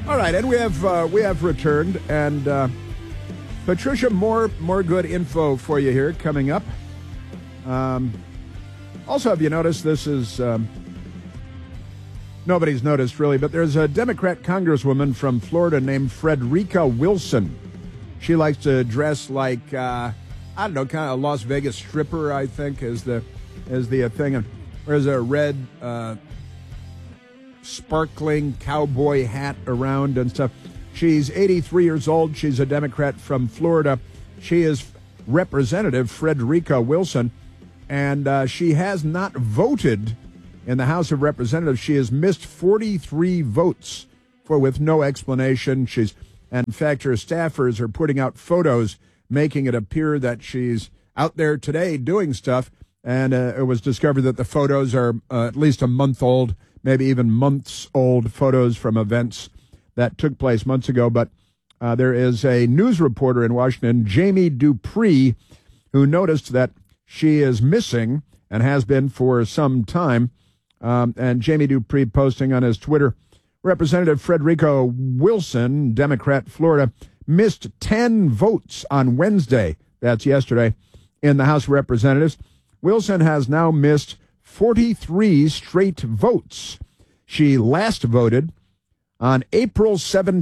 All right, and we have returned, and Patricia, more good info for you here coming up. Also, have you noticed this is nobody's noticed really, but there's a Democrat congresswoman from Florida named Frederica Wilson. She likes to dress like I don't know, kind of a Las Vegas stripper, I think, is the thing, and wears a red sparkling cowboy hat around and stuff. She's 83 years old. She's a Democrat from Florida. She is Representative Frederica Wilson, and she has not voted in the House of Representatives. She has missed 43 votes with no explanation. In fact, her staffers are putting out photos making it appear that she's out there today doing stuff, and it was discovered that the photos are at least a month old, maybe even months old photos from events that took place months ago. But there is a news reporter in Washington, Jamie Dupree, who noticed that she is missing and has been for some time. And Jamie Dupree posting on his Twitter, Representative Frederica Wilson, Democrat, Florida, missed 10 votes on Wednesday, that's yesterday, in the House of Representatives. Wilson has now missed 43 straight votes. She last voted on April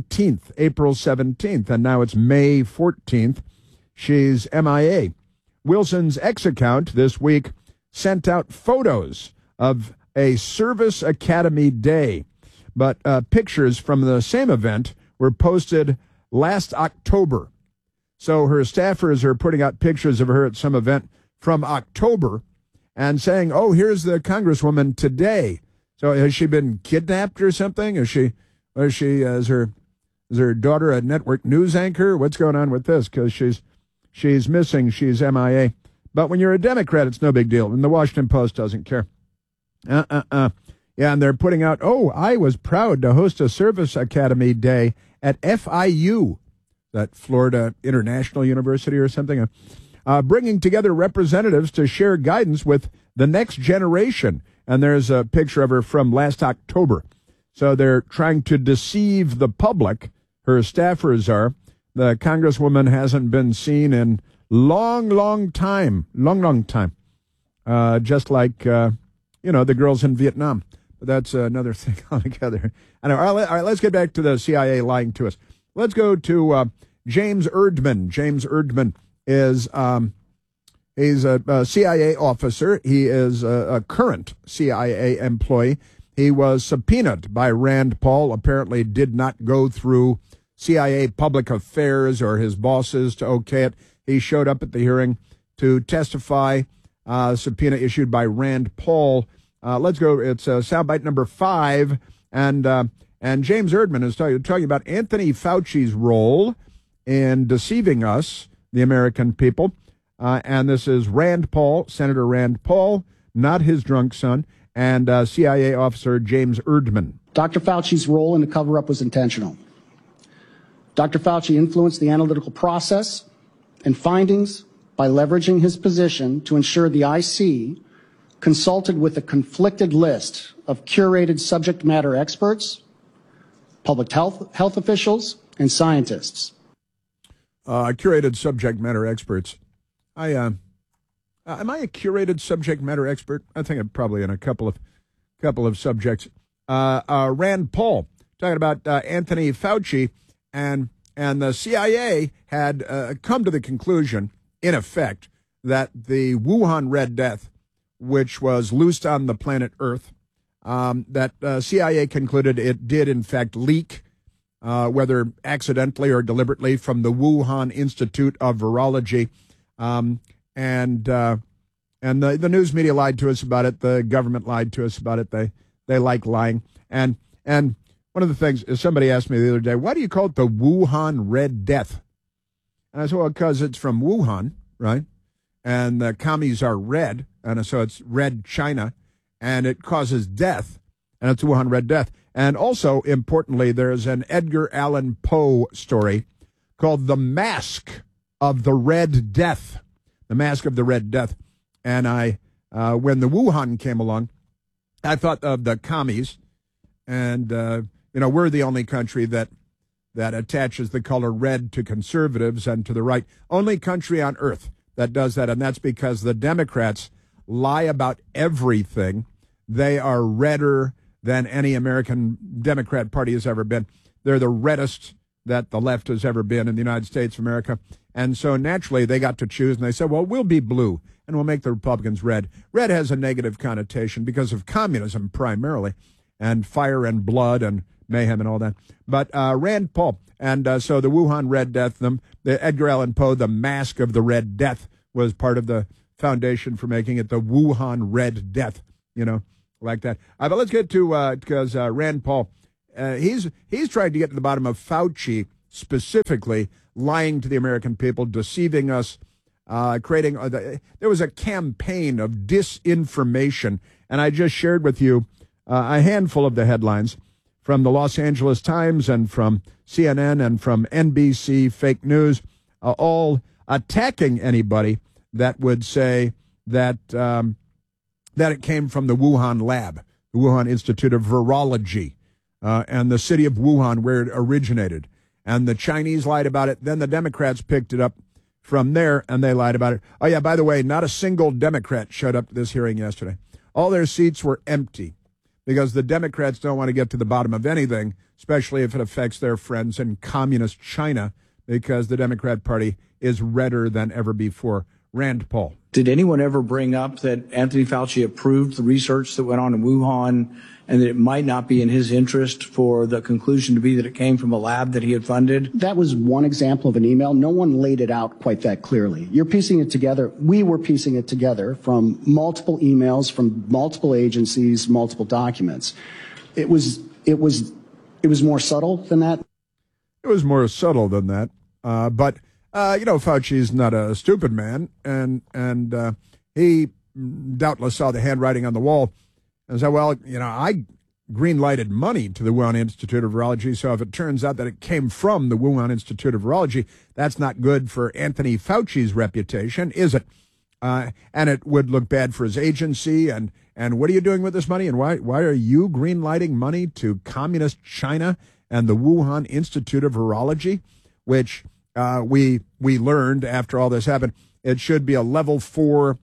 17th, and now it's May 14th. She's MIA. Wilson's X account this week sent out photos of a Service Academy Day, but pictures from the same event were posted last October. So her staffers are putting out pictures of her at some event from October and saying, oh, here's the congresswoman today. So has she been kidnapped or something? Is her daughter a network news anchor? What's going on with this? Because she's missing. She's MIA. But when you're a Democrat, it's no big deal. And the Washington Post doesn't care. Yeah, and they're putting out, oh, I was proud to host a Service Academy Day at FIU, that Florida International University or something, bringing together representatives to share guidance with the next generation. And there's a picture of her from last October. So they're trying to deceive the public. Her staffers are. The congresswoman hasn't been seen in long time. Just like, the girls in Vietnam. But that's another thing altogether. Anyway, all right, let's get back to the CIA lying to us. Let's go to James Erdman. James Erdman is he's a CIA officer. He is a current CIA employee. He was subpoenaed by Rand Paul, apparently did not go through CIA public affairs or his bosses to okay it. He showed up at the hearing to testify, subpoena issued by Rand Paul. Let's go. It's soundbite number 5. And James Erdman is talking about Anthony Fauci's role in deceiving us, the American people. And this is Rand Paul, Senator Rand Paul, not his drunk son, and CIA officer James Erdman. Dr. Fauci's role in the cover-up was intentional. Dr. Fauci influenced the analytical process and findings by leveraging his position to ensure the IC consulted with a conflicted list of curated subject matter experts, public health officials, and scientists. Curated subject matter experts. Am I a curated subject matter expert? I think I'm probably in a couple of subjects. Rand Paul talking about Anthony Fauci, and the CIA had come to the conclusion, in effect, that the Wuhan Red Death, which was loosed on the planet Earth, that CIA concluded it did in fact leak, whether accidentally or deliberately, from the Wuhan Institute of Virology. And the news media lied to us about it. The government lied to us about it. They like lying. And one of the things is, somebody asked me the other day, why do you call it the Wuhan Red Death? And I said, well, because it's from Wuhan, right? And the commies are red, and so it's red China, and it causes death, and it's Wuhan Red Death. And also, importantly, there's an Edgar Allan Poe story called The Mask of the Red Death. The Mask of the Red Death. And when the Wuhan came along, I thought of the commies, And, we're the only country that attaches the color red to conservatives and to the right. Only country on earth that does that, and that's because the Democrats lie about everything. They are redder than any American Democrat Party has ever been. They're the reddest that the left has ever been in the United States of America. And so naturally they got to choose, and they said, well, we'll be blue, and we'll make the Republicans red. Red has a negative connotation because of communism primarily, and fire and blood and mayhem and all that. But Rand Paul, and so the Wuhan Red Death, the Edgar Allan Poe, The Mask of the Red Death, was part of the foundation for making it the Wuhan Red Death, like that. But let's get to, because Rand Paul, he's tried to get to the bottom of Fauci specifically lying to the American people, deceiving us, creating, there was a campaign of disinformation, and I just shared with you a handful of the headlines from the Los Angeles Times and from CNN and from NBC fake news, all attacking anybody that would say that that it came from the Wuhan lab, the Wuhan Institute of Virology, and the city of Wuhan where it originated. And the Chinese lied about it. Then the Democrats picked it up from there, and they lied about it. Oh, yeah, by the way, not a single Democrat showed up to this hearing yesterday. All their seats were empty, because the Democrats don't want to get to the bottom of anything, especially if it affects their friends in communist China, because the Democrat Party is redder than ever before. Rand Paul. Did anyone ever bring up that Anthony Fauci approved the research that went on in Wuhan, and that it might not be in his interest for the conclusion to be that it came from a lab that he had funded? That was one example of an email. No one laid it out quite that clearly. You're piecing it together. We were piecing it together from multiple emails, from multiple agencies, multiple documents. It was more subtle than that. It was more subtle than that. But Fauci's not a stupid man, and he doubtless saw the handwriting on the wall and said, well, I green-lighted money to the Wuhan Institute of Virology, so if it turns out that it came from the Wuhan Institute of Virology, that's not good for Anthony Fauci's reputation, is it? And it would look bad for his agency, and what are you doing with this money, and why are you green-lighting money to communist China and the Wuhan Institute of Virology, which we learned after all this happened, it should be a level 4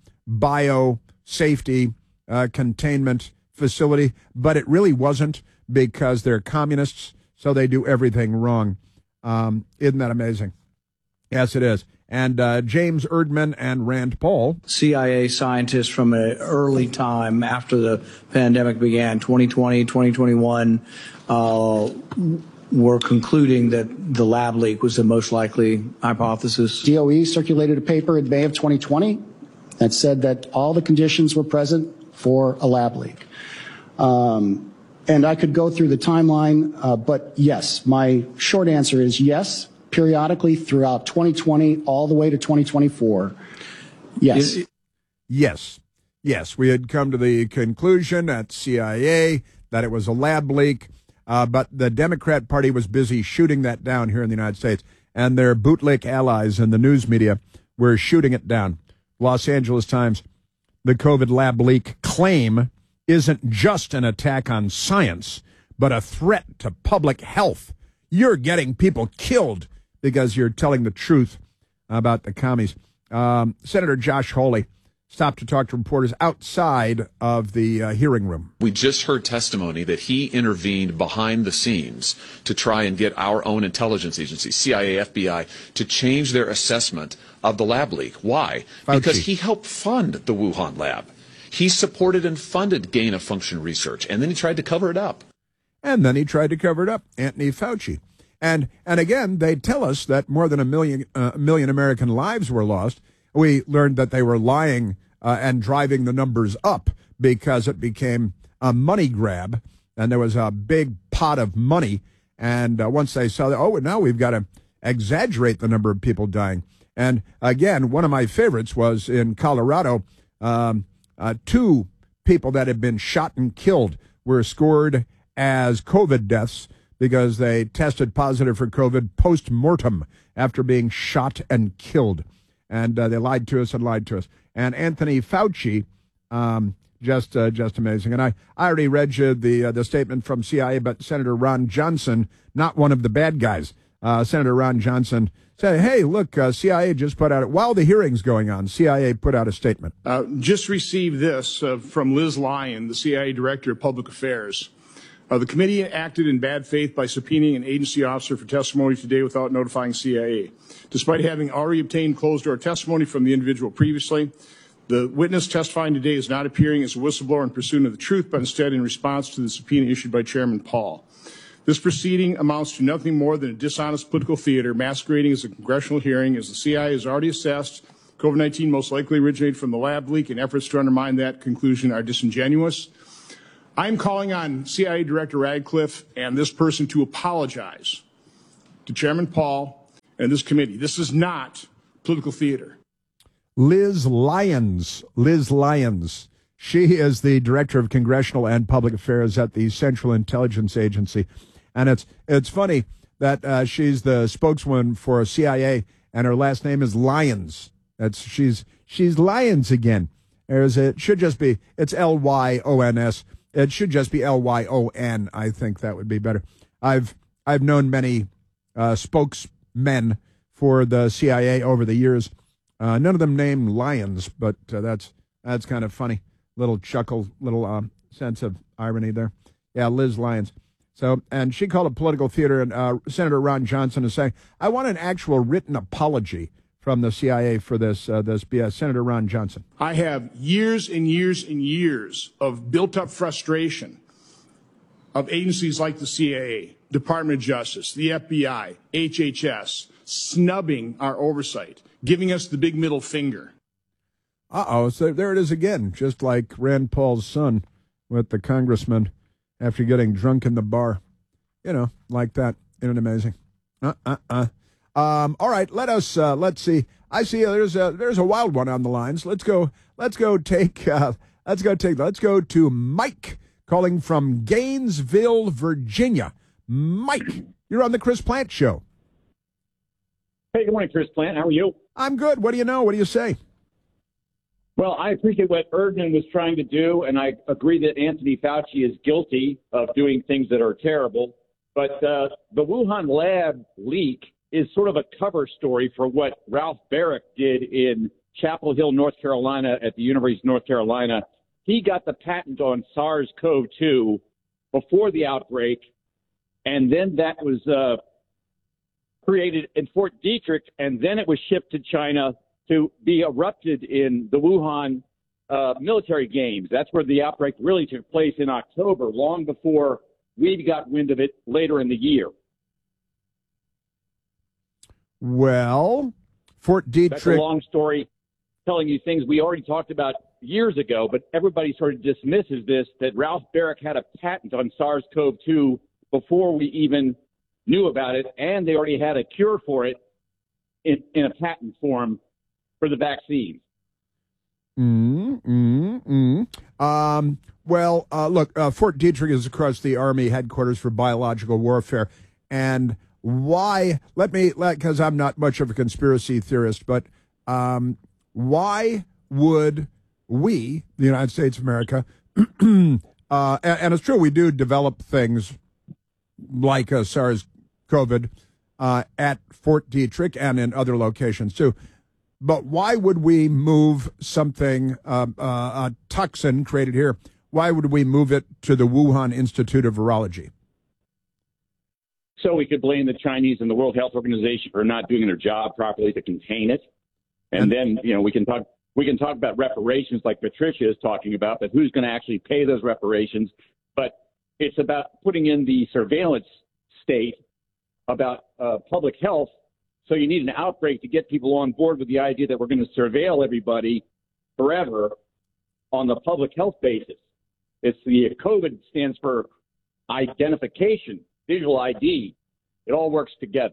biosafety containment facility, but it really wasn't, because they're communists, so they do everything wrong. Isn't that amazing? Yes, it is. And James Erdman and Rand Paul, CIA scientists from an early time after the pandemic began, 2020, 2021, were concluding that the lab leak was the most likely hypothesis. DOE circulated a paper in May of 2020 that said that all the conditions were present for a lab leak. And I could go through the timeline, but yes, my short answer is yes, periodically throughout 2020 all the way to 2024. Yes. Yes, we had come to the conclusion at CIA that it was a lab leak. But the Democrat Party was busy shooting that down here in the United States, and their bootlick allies in the news media were shooting it down. Los Angeles Times, the COVID lab leak claim isn't just an attack on science, but a threat to public health. You're getting people killed because you're telling the truth about the commies. Senator Josh Hawley stopped to talk to reporters outside of the hearing room. We just heard testimony that he intervened behind the scenes to try and get our own intelligence agencies, CIA, FBI, to change their assessment of the lab leak. Why? Fauci. Because he helped fund the Wuhan lab. He supported and funded gain-of-function research, and then he tried to cover it up. Anthony Fauci. And again, they tell us that more than a million American lives were lost. We learned that they were lying and driving the numbers up because it became a money grab, and there was a big pot of money. And once they saw that, now we've got to exaggerate the number of people dying. And again, one of my favorites was in Colorado. 2 people that had been shot and killed were scored as COVID deaths because they tested positive for COVID post-mortem after being shot and killed. And they lied to us and lied to us. And Anthony Fauci Just amazing. And I already read you the statement from CIA, but Senator Ron Johnson, not one of the bad guys. Senator Ron Johnson said, hey, look, CIA just put out, while the hearing's going on, CIA put out a statement. Just received this from Liz Lyon, the CIA Director of Public Affairs. The committee acted in bad faith by subpoenaing an agency officer for testimony today without notifying CIA. Despite having already obtained closed-door testimony from the individual previously, the witness testifying today is not appearing as a whistleblower in pursuit of the truth, but instead in response to the subpoena issued by Chairman Paul. This proceeding amounts to nothing more than a dishonest political theater masquerading as a congressional hearing, as the CIA has already assessed COVID-19 most likely originated from the lab leak, and efforts to undermine that conclusion are disingenuous. I'm calling on CIA Director Radcliffe and this person to apologize to Chairman Paul and this committee. This is not political theater. Liz Lyons. She is the Director of Congressional and Public Affairs at the Central Intelligence Agency. And it's funny that she's the spokeswoman for CIA, and her last name is Lyons. She's Lyons again. It should just be, it's Lyons. It should just be Lyon. I think that would be better. I've known many spokesmen for the CIA over the years. None of them named Lyons, but that's kind of funny. Little chuckle, little sense of irony there. Yeah, Liz Lyons. So, and she called it political theater, and Senator Ron Johnson is saying, I want an actual written apology from the CIA for this BS. Senator Ron Johnson. I have years and years and years of built-up frustration of agencies like the CIA, Department of Justice, the FBI, HHS, snubbing our oversight, giving us the big middle finger. So there it is again, just like Rand Paul's son with the congressman after getting drunk in the bar. Like that. Isn't it amazing? All right, let's see. I see there's a wild one on the lines. Let's go to Mike calling from Gainesville, Virginia. Mike, you're on the Chris Plante Show. Hey, good morning, Chris Plante. How are you? I'm good. What do you know? What do you say? Well, I appreciate what Erdman was trying to do, and I agree that Anthony Fauci is guilty of doing things that are terrible. But the Wuhan lab leak is sort of a cover story for what Ralph Barrick did in Chapel Hill, North Carolina, at the University of North Carolina. He got the patent on SARS-CoV-2 before the outbreak, and then that was created in Fort Detrick, and then it was shipped to China to be erupted in the Wuhan military games. That's where the outbreak really took place in October, long before we got wind of it later in the year. Well, Fort Detrick. That's a long story telling you things we already talked about years ago, but everybody sort of dismisses this, that Ralph Barrick had a patent on SARS-CoV-2 before we even knew about it, and they already had a cure for it in a patent form for the vaccine. Look, Fort Detrick is, of course, the Army headquarters for biological warfare. And why, because I'm not much of a conspiracy theorist, but why would we, the United States of America, and it's true, we do develop things like SARS-CoV at Fort Detrick and in other locations, too. But why would we move something, a toxin created here, why would we move it to the Wuhan Institute of Virology? So we could blame the Chinese and the World Health Organization for not doing their job properly to contain it. And then, we can talk about reparations like Patricia is talking about, but who's going to actually pay those reparations? But it's about putting in the surveillance state about public health. So you need an outbreak to get people on board with the idea that we're going to surveil everybody forever on the public health basis. It's the COVID stands for identification, visual ID. It all works together.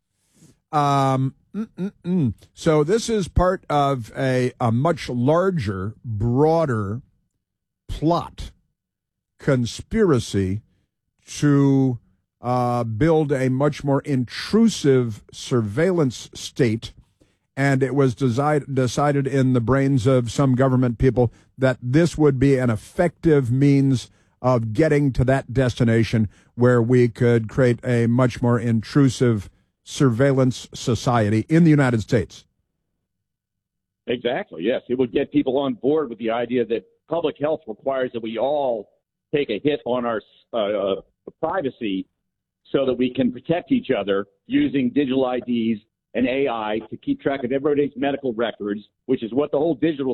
So this is part of a much larger, broader plot, conspiracy to build a much more intrusive surveillance state and it was decided in the brains of some government people that this would be an effective means of getting to that destination where we could create a much more intrusive surveillance society in the United States. Exactly, yes. It would get people on board with the idea that public health requires that we all take a hit on our privacy so that we can protect each other using digital IDs and AI to keep track of everybody's medical records, which is what the whole digital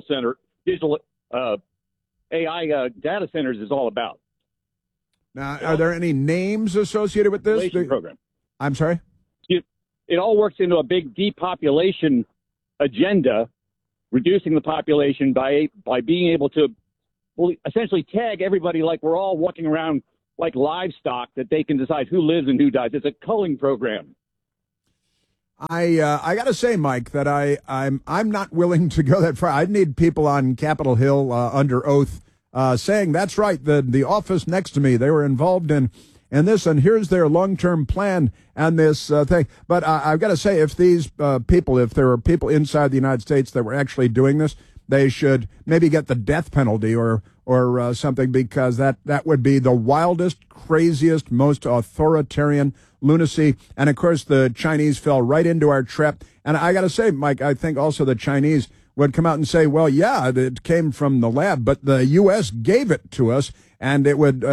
AI data centers is all about. Now, are there any names associated with this? Program. I'm sorry? It all works into a big depopulation agenda, reducing the population by being able to essentially tag everybody like we're all walking around like livestock that they can decide who lives and who dies. It's a culling program. I got to say, Mike, that I'm not willing to go that far. I'd need people on Capitol Hill under oath saying that's right. The office next to me, they were involved in this, and here's their long-term plan and this thing. But I've got to say, if these people, if there were people inside the United States that were actually doing this, they should maybe get the death penalty or something, because that would be the wildest, craziest, most authoritarian lunacy. And of course, the Chinese fell right into our trap. And I got to say, Mike, I think also the Chinese would come out and say, well, yeah, it came from the lab, but the U.S. gave it to us, and it would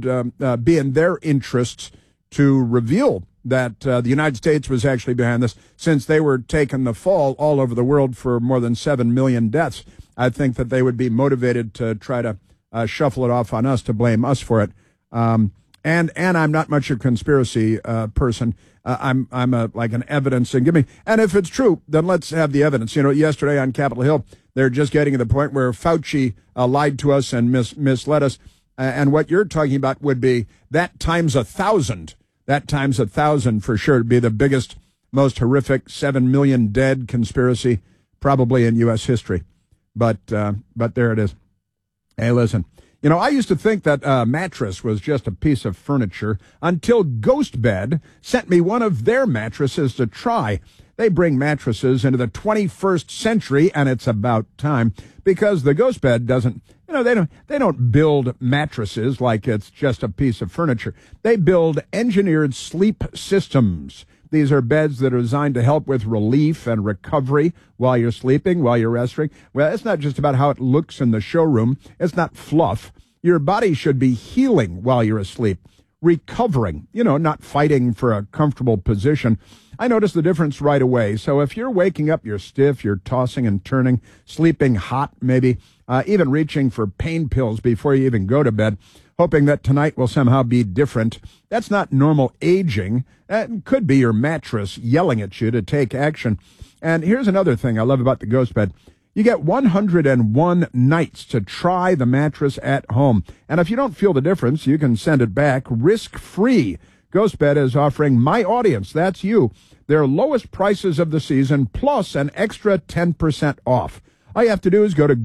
be in their interests to reveal that the United States was actually behind this, since they were taking the fall all over the world for more than 7 million deaths. I think that they would be motivated to try to shuffle it off on us, to blame us for it. And I'm not much a conspiracy person. I'm like an evidence, and give me. And if it's true, then let's have the evidence. You know, yesterday on Capitol Hill, they're just getting to the point where Fauci lied to us and misled us. And what you're talking about would be that times 1,000. That times 1,000 for sure would be the biggest, most horrific 7 million dead conspiracy probably in U.S. history. But there it is. Hey, listen. You know, I used to think that mattress was just a piece of furniture until GhostBed sent me one of their mattresses to try. They bring mattresses into the 21st century, and it's about time, because the GhostBed doesn't, you know, they don't build mattresses like it's just a piece of furniture. They build engineered sleep systems. These are beds that are designed to help with relief and recovery while you're sleeping, while you're resting. Well, it's not just about how it looks in the showroom. It's not fluff. Your body should be healing while you're asleep, recovering, you know, not fighting for a comfortable position. I noticed the difference right away. So if you're waking up, you're stiff, you're tossing and turning, sleeping hot maybe, even reaching for pain pills before you even go to bed, hoping that tonight will somehow be different. That's not normal aging. That could be your mattress yelling at you to take action. And here's another thing I love about the GhostBed. You get 101 nights to try the mattress at home. And if you don't feel the difference, you can send it back risk-free. GhostBed is offering my audience, that's you, their lowest prices of the season, plus an extra 10% off. All you have to do is go to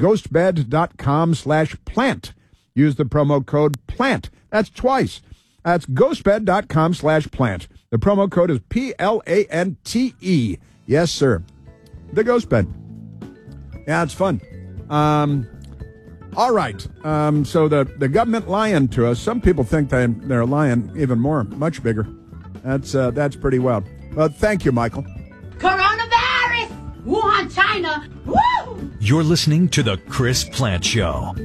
ghostbed.com/plant. Use the promo code PLANT. That's twice. That's ghostbed.com/plant. The promo code is PLANTE. Yes, sir. The GhostBed. Yeah, it's fun. All right. So the government lying to us. Some people think they're lying even more, much bigger. That's pretty wild. Well, thank you, Michael. Coronavirus! Wuhan, China! Woo! You're listening to The Chris Plant Show.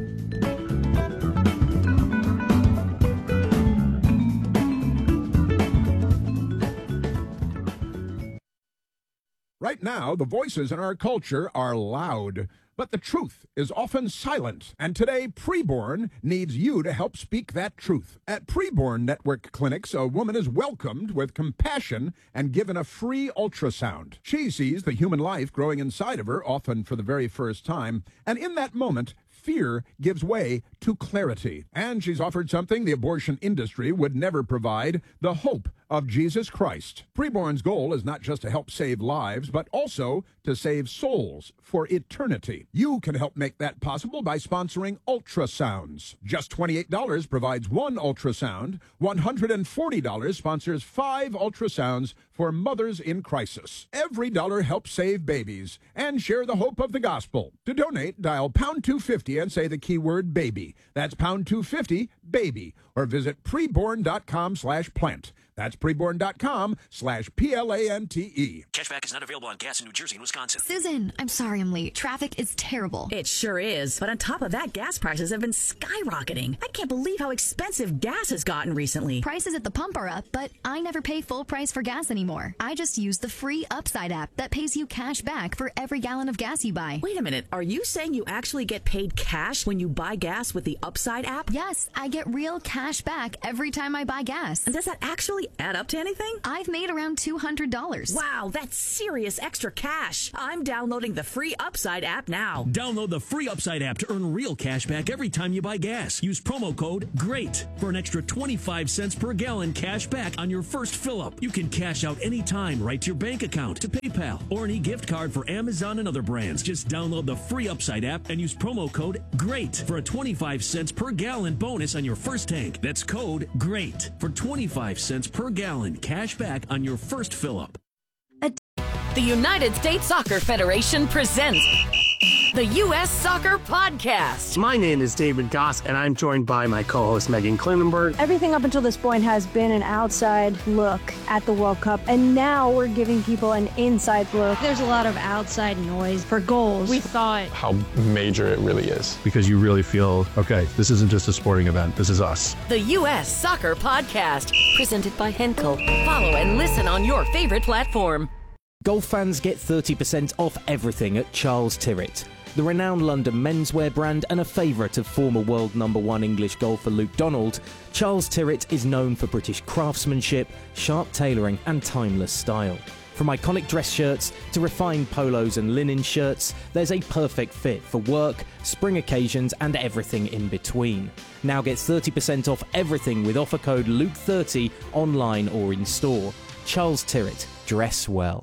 Right now, the voices in our culture are loud, but the truth is often silent. And today, Preborn needs you to help speak that truth. At Preborn Network Clinics, a woman is welcomed with compassion and given a free ultrasound. She sees the human life growing inside of her, often for the very first time, and in that moment, fear gives way to clarity. And she's offered something the abortion industry would never provide, the hope of Jesus Christ. Preborn's goal is not just to help save lives, but also to save souls for eternity. You can help make that possible by sponsoring ultrasounds. Just $28 provides one ultrasound. $140 sponsors 5 ultrasounds for mothers in crisis. Every dollar helps save babies and share the hope of the gospel. To donate, dial pound 250 and say the keyword baby. That's pound 250 baby, or visit preborn.com/plant. That's preborn.com/PLANTE. Cashback is not available on gas in New Jersey and Wisconsin. Susan, I'm sorry I'm late. Traffic is terrible. It sure is. But on top of that, gas prices have been skyrocketing. I can't believe how expensive gas has gotten recently. Prices at the pump are up, but I never pay full price for gas anymore. I just use the free Upside app that pays you cash back for every gallon of gas you buy. Wait a minute. Are you saying you actually get paid cash when you buy gas with the Upside app? Yes, I get real cash back every time I buy gas. And does that actually add up to anything? I've made around $200. Wow, that's serious extra cash. I'm downloading the free Upside app now. Download the free Upside app to earn real cash back every time you buy gas. Use promo code GREAT for an extra 25 cents per gallon cash back on your first fill-up. You can cash out anytime right to your bank account, to PayPal, or an e-gift card for Amazon and other brands. Just download the free Upside app and use promo code GREAT for a 25 cents per gallon bonus on your first tank. That's code GREAT for 25 cents per gallon cash back on your first fill-up. The United States Soccer Federation presents the U.S. Soccer Podcast. My name is David Goss, and I'm joined by my co-host Megan Klinenberg. Everything up until this point has been an outside look at the World Cup, and now we're giving people an inside look. There's a lot of outside noise for goals. We thought how major it really is. Because you really feel, okay, this isn't just a sporting event, this is us. The U.S. Soccer Podcast, presented by Henkel. Follow and listen on your favorite platform. Golf fans get 30% off everything at Charles Tyrwhitt. The renowned London menswear brand and a favourite of former world #1 English golfer Luke Donald, Charles Tyrwhitt is known for British craftsmanship, sharp tailoring and timeless style. From iconic dress shirts to refined polos and linen shirts, there's a perfect fit for work, spring occasions and everything in between. Now get 30% off everything with offer code LUKE30 online or in store. Charles Tyrwhitt, dress well.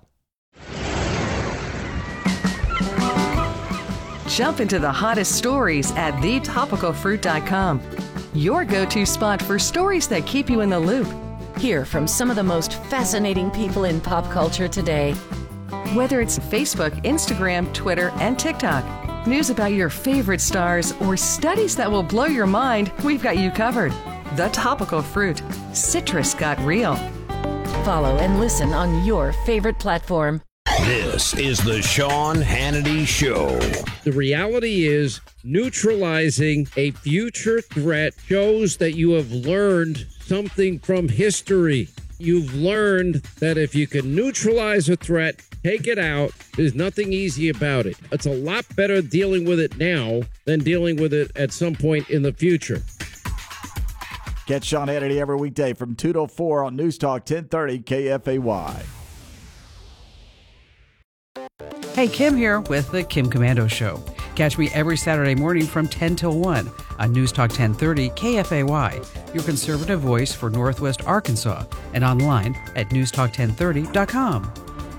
Jump into the hottest stories at thetopicalfruit.com. Your go-to spot for stories that keep you in the loop. Hear from some of the most fascinating people in pop culture today. Whether it's Facebook, Instagram, Twitter, and TikTok, news about your favorite stars, or studies that will blow your mind, we've got you covered. The Topical Fruit. Citrus got real. Follow and listen on your favorite platform. This is the Sean Hannity Show. The reality is, neutralizing a future threat shows that you have learned something from history. You've learned that if you can neutralize a threat, take it out, there's nothing easy about it. It's a lot better dealing with it now than dealing with it at some point in the future. Catch Sean Hannity every weekday from 2 to 4 on News Talk 1030 KFAY. Hey, Kim here with the Kim Komando Show. Catch me every Saturday morning from 10 till 1 on News Talk 1030 KFAY, your conservative voice for Northwest Arkansas, and online at newstalk1030.com.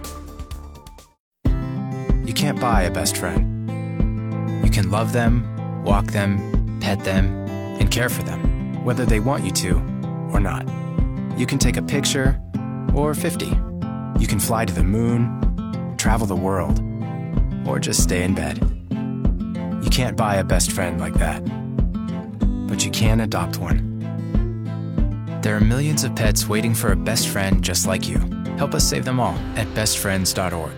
You can't buy a best friend. You can love them, walk them, pet them, and care for them, whether they want you to or not. You can take a picture or 50. You can fly to the moon, travel the world, or just stay in bed. You can't buy a best friend like that, but you can adopt one. There are millions of pets waiting for a best friend just like you. Help us save them all at bestfriends.org.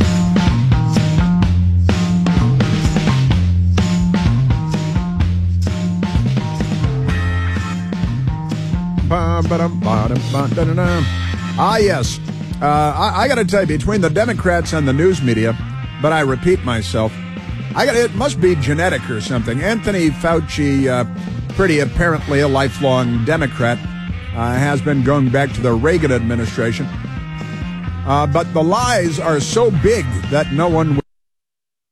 Yes. I got to tell you, between the Democrats and the news media, but I repeat myself, it must be genetic or something. Anthony Fauci, pretty apparently a lifelong Democrat, has been going back to the Reagan administration. But the lies are so big that no one